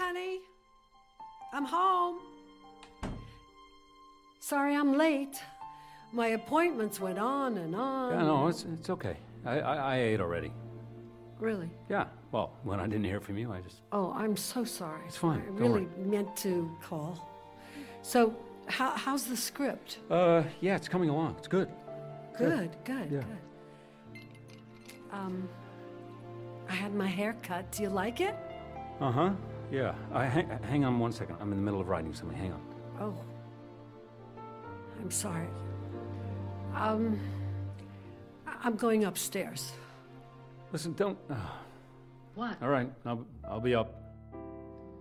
honey. I'm home. Sorry I'm late. My appointments went on and on. Yeah, no, it's okay. I ate already. Really? Yeah, well, when I didn't hear from you, I just... Oh, I'm so sorry. It's fine, I don't really worry. meant to call. So, how's the script? Yeah, it's coming along. It's good. Good. Yeah. I had my hair cut. Do you like it? Uh-huh, yeah. Hang on one second. I'm in the middle of writing something. Hang on. Oh. I'm sorry. I'm going upstairs. Listen, don't... What? All right, I'll be up.